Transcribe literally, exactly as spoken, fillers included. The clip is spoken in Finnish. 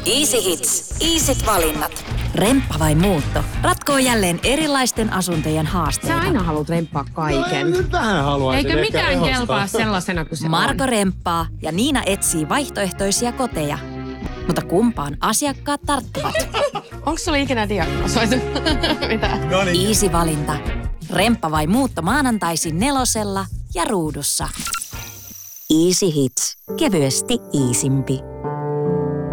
Easy Hits. Easyt valinnat. Remppa vai muutto? Ratkoo jälleen erilaisten asuntojen haasteita. Sä aina haluat remppaa kaiken. No, nyt vähän haluaisin. Eikö ehkä mikään ehostaa. kelpaa sellaisena kuin se Marko on? remppaa ja Niina etsii vaihtoehtoisia koteja. Mutta kumpaan asiakkaat tarttuvat? Onko sulla ikinä diagnosoitu? Mitä? No niin. Easy valinta. Remppa vai muutto maanantaisin nelosella ja ruudussa. Easy Hits. Kevyesti iisimpi.